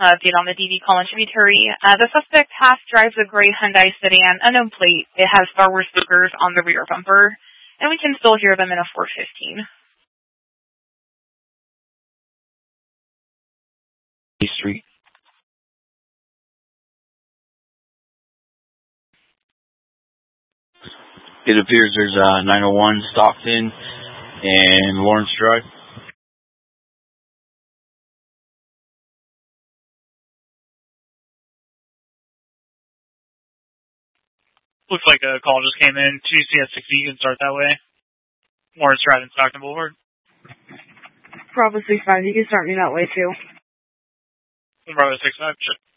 Update on the DV Collin tributary. The suspect drives a gray Hyundai sedan, unknown plate. It has Star Wars stickers on the rear bumper, and we can still hear them in a 415. Street. It appears there's a 901 Stockton and Lawrence Drive. Looks like a call just came in. GCS 60, you can start that way. Lawrence Drive and Stockton Boulevard. Bravo 65, you can start me that way too. Bravo 65, check.